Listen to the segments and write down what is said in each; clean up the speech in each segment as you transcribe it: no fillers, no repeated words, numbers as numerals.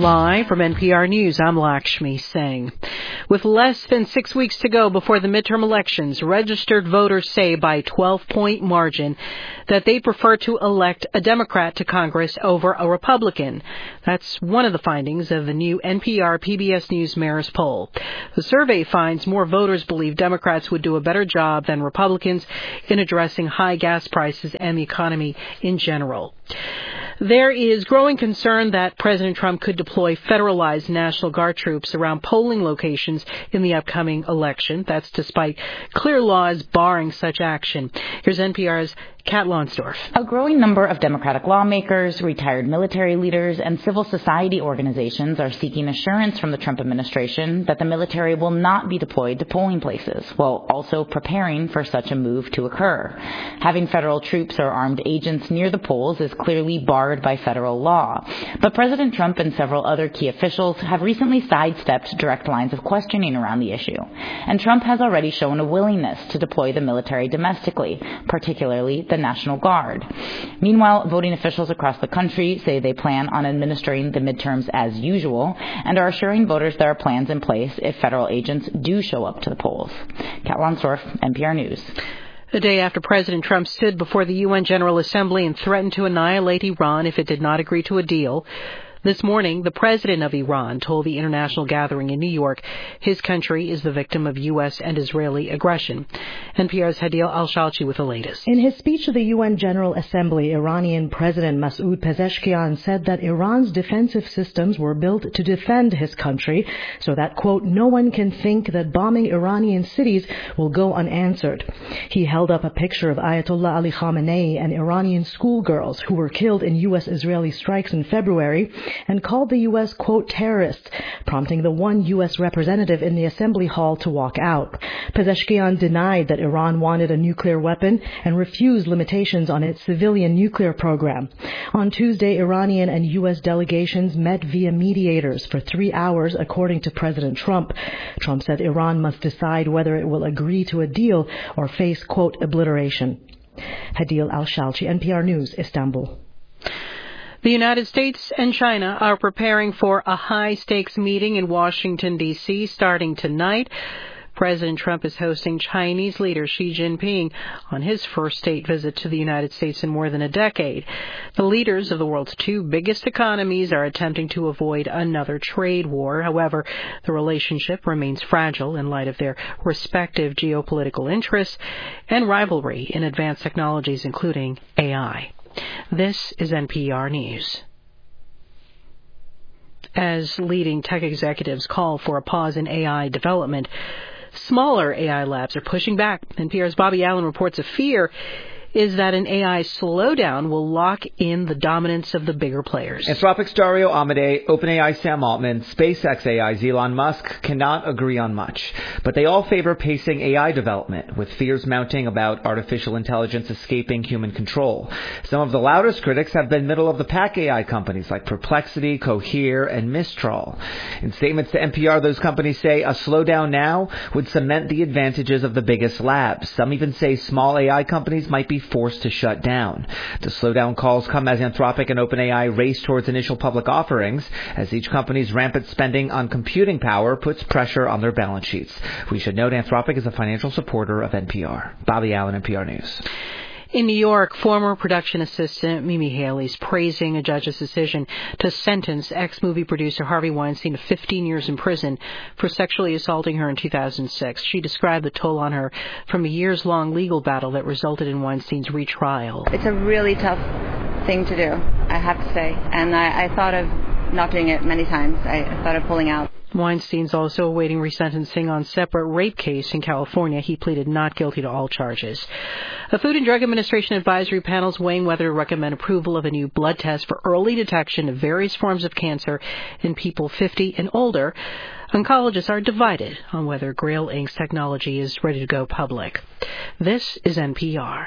Live from NPR News, I'm Lakshmi Singh. With less than 6 weeks to go before the midterm elections, registered voters say by a 12-point margin that they prefer to elect a Democrat to Congress over a Republican. That's one of the findings of the new NPR PBS News Marist poll. The survey finds more voters believe Democrats would do a better job than Republicans in addressing high gas prices and the economy in general. There is growing concern that President Trump could deploy federalized National Guard troops around polling locations in the upcoming election. That's despite clear laws barring such action. Here's NPR's Kat Lonsdorf. A growing number of Democratic lawmakers, retired military leaders, and civil society organizations are seeking assurance from the Trump administration that the military will not be deployed to polling places, while also preparing for such a move to occur. Having federal troops or armed agents near the polls is clearly barred by federal law. But President Trump and several other key officials have recently sidestepped direct lines of questioning around the issue. And Trump has already shown a willingness to deploy the military domestically, particularly the National Guard. Meanwhile, voting officials across the country say they plan on administering the midterms as usual and are assuring voters there are plans in place if federal agents do show up to the polls. Kat Lonsdorf, NPR News. The day after President Trump stood before the UN General Assembly and threatened to annihilate Iran if it did not agree to a deal, this morning, the president of Iran told the international gathering in New York his country is the victim of U.S. and Israeli aggression. NPR's Hadil Al-Shalchi with the latest. In his speech to the UN General Assembly, Iranian President Masoud Pezeshkian said that Iran's defensive systems were built to defend his country so that, quote, no one can think that bombing Iranian cities will go unanswered. He held up a picture of Ayatollah Ali Khamenei and Iranian schoolgirls who were killed in U.S.-Israeli strikes in February and called the U.S., quote, terrorists, prompting the one U.S. representative in the assembly hall to walk out. Pezeshkian denied that Iran wanted a nuclear weapon and refused limitations on its civilian nuclear program. On Tuesday, Iranian and U.S. delegations met via mediators for 3 hours, according to President Trump. Trump said Iran must decide whether it will agree to a deal or face, quote, obliteration. Hadil Al-Shalchi, NPR News, Istanbul. The United States and China are preparing for a high-stakes meeting in Washington, D.C. starting tonight. President Trump is hosting Chinese leader Xi Jinping on his first state visit to the United States in more than a decade. The leaders of the world's two biggest economies are attempting to avoid another trade war. However, the relationship remains fragile in light of their respective geopolitical interests and rivalry in advanced technologies, including AI. This is NPR News. As leading tech executives call for a pause in AI development, smaller AI labs are pushing back. NPR's Bobby Allen reports a fear is that an AI slowdown will lock in the dominance of the bigger players. Anthropic's Dario Amodei, OpenAI Sam Altman, SpaceX AI's Elon Musk cannot agree on much, but they all favor pacing AI development, with fears mounting about artificial intelligence escaping human control. Some of the loudest critics have been middle-of-the-pack AI companies like Perplexity, Cohere, and Mistral. In statements to NPR, those companies say a slowdown now would cement the advantages of the biggest labs. Some even say small AI companies might be forced to shut down. The slowdown calls come as Anthropic and OpenAI race towards initial public offerings, as each company's rampant spending on computing power puts pressure on their balance sheets. We should note Anthropic is a financial supporter of NPR. Bobby Allen, NPR News. In New York, former production assistant Mimi Haley is praising a judge's decision to sentence ex-movie producer Harvey Weinstein to 15 years in prison for sexually assaulting her in 2006. She described the toll on her from a years-long legal battle that resulted in Weinstein's retrial. It's a really tough thing to do, I have to say, and I thought of not doing it many times. I thought of pulling out. Weinstein's also awaiting resentencing on separate rape case in California. He pleaded not guilty to all charges. A Food and Drug Administration advisory panel is weighing whether to recommend approval of a new blood test for early detection of various forms of cancer in people 50 and older. Oncologists are divided on whether Grail Inc.'s technology is ready to go public. This is NPR.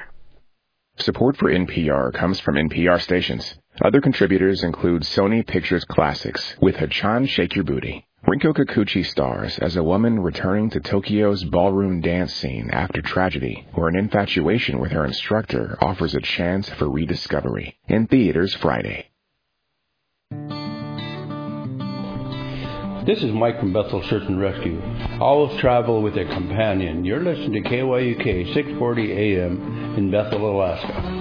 Support for NPR comes from NPR stations. Other contributors include Sony Pictures Classics with Hachan Shake Your Booty. Rinko Kikuchi stars as a woman returning to Tokyo's ballroom dance scene after tragedy, where an infatuation with her instructor offers a chance for rediscovery. In theaters Friday. This is Mike from Bethel Search and Rescue. Always travel with a companion. You're listening to KYUK 640 AM in Bethel, Alaska.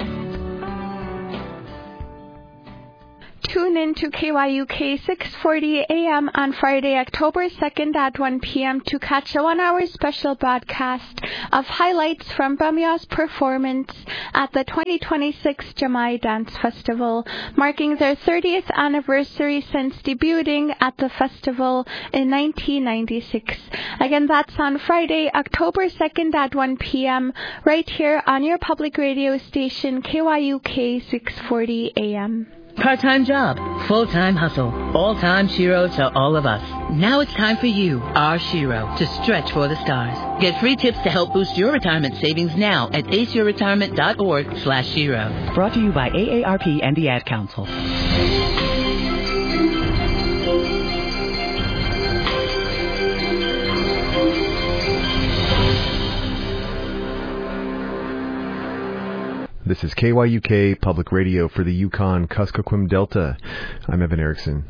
Tune in to KYUK 640 AM on Friday, October 2nd at 1 p.m. to catch a 1-hour special broadcast of highlights from Bamya's performance at the 2026 Jamai Dance Festival, marking their 30th anniversary since debuting at the festival in 1996. Again, that's on Friday, October 2nd at 1 p.m. right here on your public radio station, KYUK 640 AM. Part-time job, full-time hustle, all-time Shiro to all of us. Now it's time for you, our Shiro, to stretch for the stars. Get free tips to help boost your retirement savings now at aceyourretirement.org/Shiro. Brought to you by AARP and the Ad Council. This is KYUK Public Radio for the Yukon-Kuskokwim Delta. I'm Evan Erickson.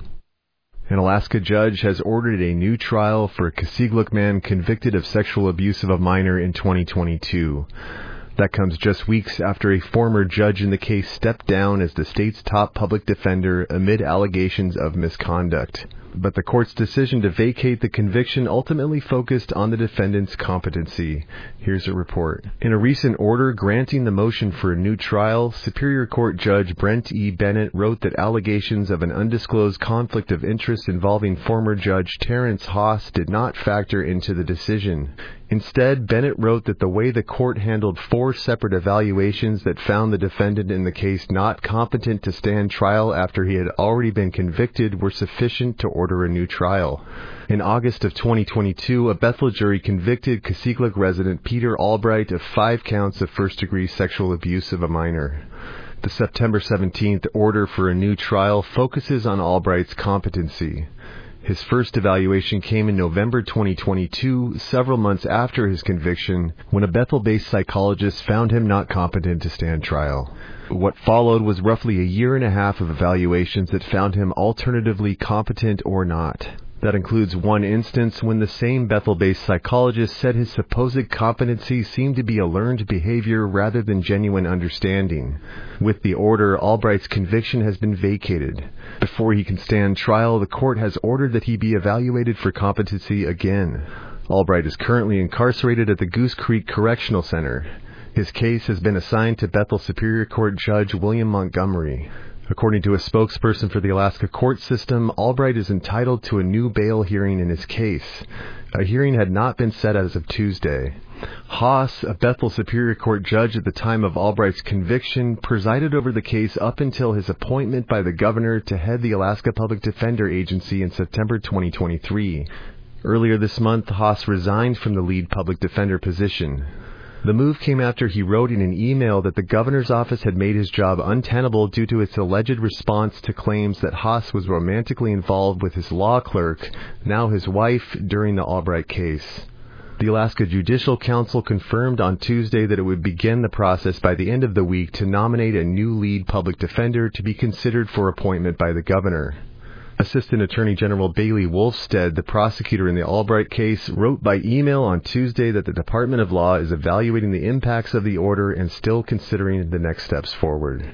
An Alaska judge has ordered a new trial for a Kasigluk man convicted of sexual abuse of a minor in 2022. That comes just weeks after a former judge in the case stepped down as the state's top public defender amid allegations of misconduct. But the court's decision to vacate the conviction ultimately focused on the defendant's competency. Here's a report. In a recent order granting the motion for a new trial, Superior Court Judge Brent E. Bennett wrote that allegations of an undisclosed conflict of interest involving former Judge Terrence Haas did not factor into the decision. Instead, Bennett wrote that the way the court handled 4 separate evaluations that found the defendant in the case not competent to stand trial after he had already been convicted were sufficient to order a new trial. In August of 2022, a Bethel jury convicted Kasigluk resident Peter Albright of 5 counts of first-degree sexual abuse of a minor. The September 17th order for a new trial focuses on Albright's competency. His first evaluation came in November 2022, several months after his conviction, when a Bethel-based psychologist found him not competent to stand trial. What followed was roughly a year and a half of evaluations that found him alternatively competent or not. That includes one instance when the same Bethel-based psychologist said his supposed competency seemed to be a learned behavior rather than genuine understanding. With the order, Albright's conviction has been vacated. Before he can stand trial, the court has ordered that he be evaluated for competency again. Albright is currently incarcerated at the Goose Creek Correctional Center. His case has been assigned to Bethel Superior Court Judge William Montgomery. According to a spokesperson for the Alaska court system, Albright is entitled to a new bail hearing in his case. A hearing had not been set as of Tuesday. Haas, a Bethel Superior Court judge at the time of Albright's conviction, presided over the case up until his appointment by the governor to head the Alaska Public Defender Agency in September 2023. Earlier this month, Haas resigned from the lead public defender position. The move came after he wrote in an email that the governor's office had made his job untenable due to its alleged response to claims that Haas was romantically involved with his law clerk, now his wife, during the Albright case. The Alaska Judicial Council confirmed on Tuesday that it would begin the process by the end of the week to nominate a new lead public defender to be considered for appointment by the governor. Assistant Attorney General Bailey Wolfstead, the prosecutor in the Albright case, wrote by email on Tuesday that the Department of Law is evaluating the impacts of the order and still considering the next steps forward.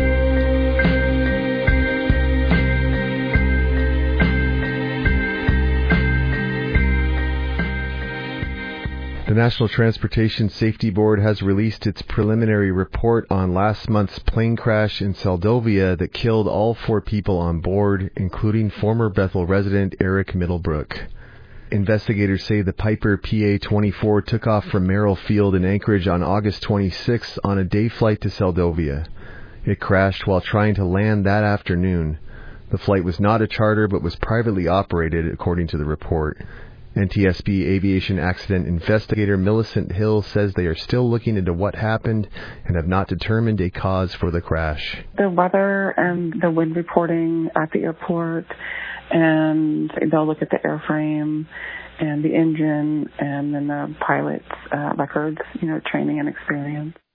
The National Transportation Safety Board has released its preliminary report on last month's plane crash in Seldovia that killed all 4 people on board, including former Bethel resident Eric Middlebrook. Investigators say the Piper PA-24 took off from Merrill Field in Anchorage on August 26 on a day flight to Seldovia. It crashed while trying to land that afternoon. The flight was not a charter but was privately operated, according to the report. NTSB aviation accident investigator Millicent Hill says they are still looking into what happened and have not determined a cause for the crash. The weather and the wind reporting at the airport, and they'll look at the airframe and the engine and then the pilot's records, training and experience.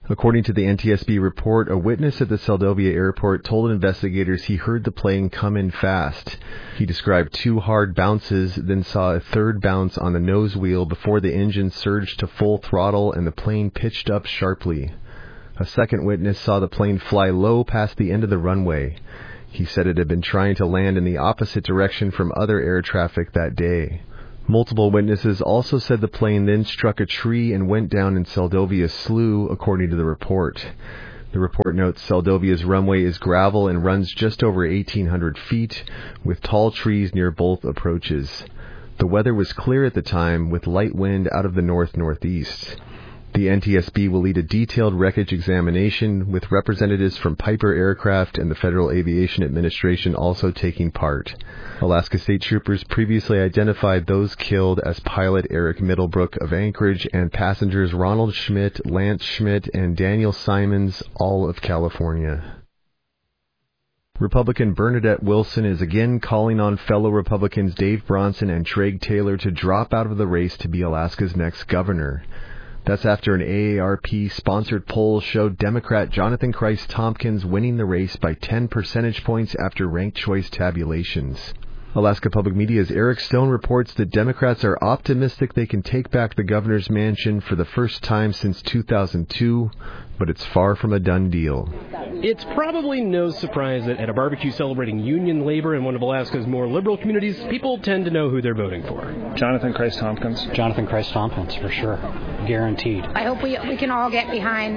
According to the NTSB report, a witness at the Seldovia airport told investigators he heard the plane come in fast. He described 2 hard bounces, then saw a third bounce on the nose wheel before the engine surged to full throttle and the plane pitched up sharply. A second witness saw the plane fly low past the end of the runway. He said it had been trying to land in the opposite direction from other air traffic that day. Multiple witnesses also said the plane then struck a tree and went down in Seldovia Slough, according to the report. The report notes Seldovia's runway is gravel and runs just over 1,800 feet, with tall trees near both approaches. The weather was clear at the time, with light wind out of the north-northeast. The NTSB will lead a detailed wreckage examination, with representatives from Piper Aircraft and the Federal Aviation Administration also taking part. Alaska State Troopers previously identified those killed as pilot Eric Middlebrook of Anchorage and passengers Ronald Schmidt, Lance Schmidt, and Daniel Simons, all of California. Republican Bernadette Wilson is again calling on fellow Republicans Dave Bronson and Treg Taylor to drop out of the race to be Alaska's next governor. That's after an AARP-sponsored poll showed Democrat Jonathan Christ Tompkins winning the race by 10 percentage points after ranked choice tabulations. Alaska Public Media's Eric Stone reports that Democrats are optimistic they can take back the governor's mansion for the first time since 2002, but it's far from a done deal. It's probably no surprise that at a barbecue celebrating union labor in one of Alaska's more liberal communities, people tend to know who they're voting for. Jonathan Christ Tompkins. Jonathan Christ Tompkins, for sure. Guaranteed. I hope we can all get behind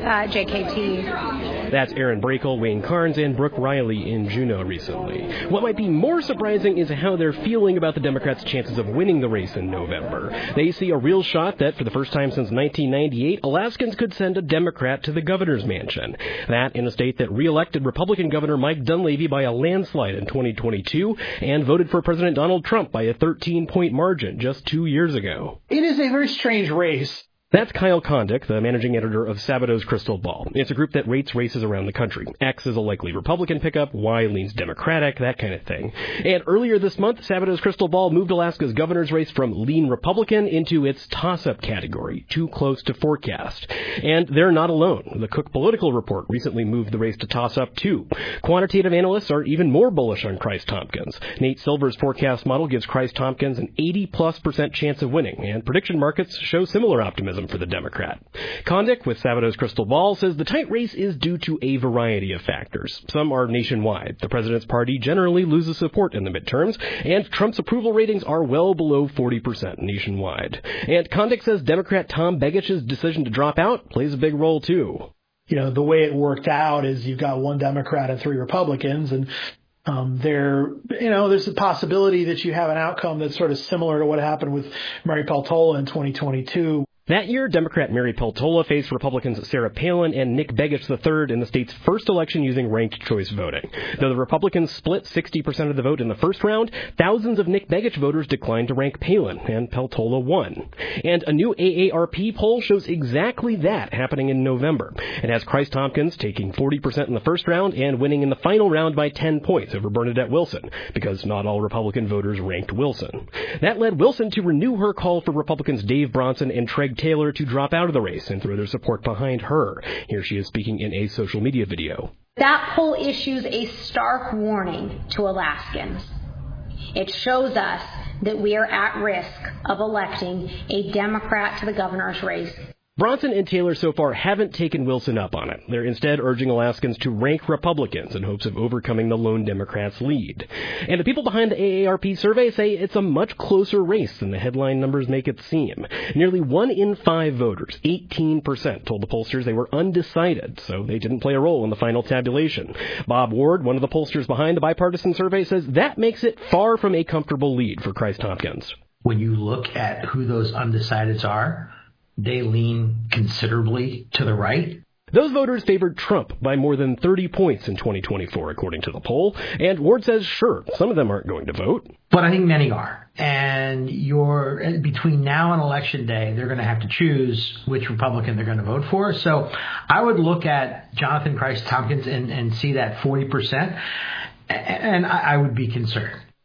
JKT. That's Aaron Brakel, Wayne Carnes, and Brooke Riley in Juneau recently. What might be more surprising is how they're feeling about the Democrats' chances of winning the race in November. They see a real shot that, for the first time since 1998, Alaskans could send a Democrat to the governor's mansion. That in a state that re-elected Republican Governor Mike Dunleavy by a landslide in 2022 and voted for President Donald Trump by a 13-point margin just 2 years ago. It is a very strange race. That's Kyle Kondik, the managing editor of Sabado's Crystal Ball. It's a group that rates races around the country. X is a likely Republican pickup, Y leans Democratic, that kind of thing. And earlier this month, Sabado's Crystal Ball moved Alaska's governor's race from lean Republican into its toss-up category, too close to forecast. And they're not alone. The Cook Political Report recently moved the race to toss-up too. Quantitative analysts are even more bullish on Christ Tompkins. Nate Silver's forecast model gives Christ Tompkins an 80+% chance of winning, and prediction markets show similar optimism for the Democrat. Kondik, with Sabado's Crystal Ball, says the tight race is due to a variety of factors. Some are nationwide. The president's party generally loses support in the midterms, and Trump's approval ratings are well below 40% nationwide. And Kondik says Democrat Tom Begich's decision to drop out plays a big role, too. You know, the way it worked out is you've got 1 Democrat and 3 Republicans, and there's a possibility that you have an outcome that's sort of similar to what happened with Mary Peltola in 2022. That year, Democrat Mary Peltola faced Republicans Sarah Palin and Nick Begich III in the state's first election using ranked choice voting. Though the Republicans split 60% of the vote in the first round, thousands of Nick Begich voters declined to rank Palin, and Peltola won. And a new AARP poll shows exactly that happening in November. It has Christ Tompkins taking 40% in the first round and winning in the final round by 10 points over Bernadette Wilson, because not all Republican voters ranked Wilson. That led Wilson to renew her call for Republicans Dave Bronson and Treg Taylor to drop out of the race and throw their support behind her. Here she is speaking in a social media video. That poll issues a stark warning to Alaskans. It shows us that we are at risk of electing a Democrat to the governor's race. Bronson and Taylor so far haven't taken Wilson up on it. They're instead urging Alaskans to rank Republicans in hopes of overcoming the lone Democrats' lead. And the people behind the AARP survey say it's a much closer race than the headline numbers make it seem. Nearly 1 in 5 voters, 18%, told the pollsters they were undecided, so they didn't play a role in the final tabulation. Bob Ward, one of the pollsters behind the bipartisan survey, says that makes it far from a comfortable lead for Christ Tompkins. When you look at who those undecideds are, they lean considerably to the right. Those voters favored Trump by more than 30 points in 2024, according to the poll. And Ward says, sure, some of them aren't going to vote. But I think many are. And between now and Election Day, they're going to have to choose which Republican they're going to vote for. So I would look at Jonathan Christ Tompkins and see that 40%, and I would be concerned.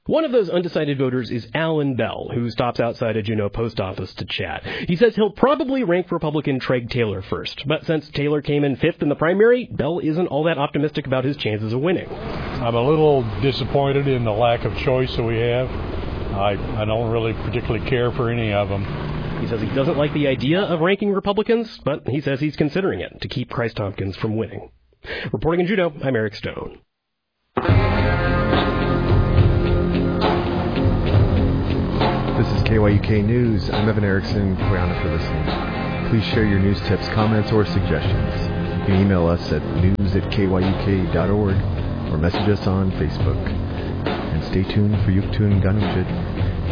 One of those undecided voters is Alan Bell, who stops outside a Juneau post office to chat. He says he'll probably rank Republican Treg Taylor first, but since Taylor came in fifth in the primary, Bell isn't all that optimistic about his chances of winning. I'm a little disappointed in the lack of choice that we have. I don't really particularly care for any of them. He says he doesn't like the idea of ranking Republicans, but he says he's considering it to keep Christ Tompkins from winning. Reporting in Juneau, I'm Eric Stone. This is KYUK News. I'm Evan Erickson. Koyana for listening. Please share your news tips, comments, or suggestions. You can email us at news@kyuk.org or message us on Facebook. And stay tuned for Yuktun Ganuchit.